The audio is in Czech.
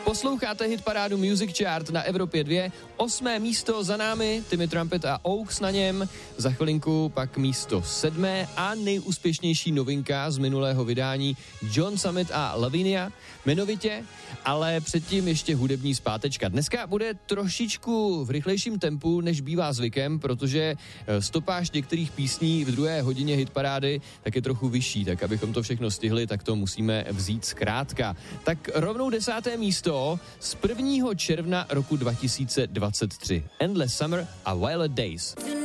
Posloucháte hitparádu Music Chart na Evropě 2, 8. místo za námi, Timmy Trumpet a Oaks na něm, za chvilinku pak místo 7. a nejúspěšnější novinka z minulého vydání John Summit a Lavinia, jmenovitě, ale předtím ještě hudební zpátečka. Dneska bude trošičku v rychlejším tempu, než bývá zvykem, protože stopáž některých písní v druhé hodině hitparády tak je trochu vyšší, tak abychom to všechno stihli, tak to musíme vzít zkrátka. Tak rovnou 10. místo z 1. června roku 2023. Endless Summer a Violet Days.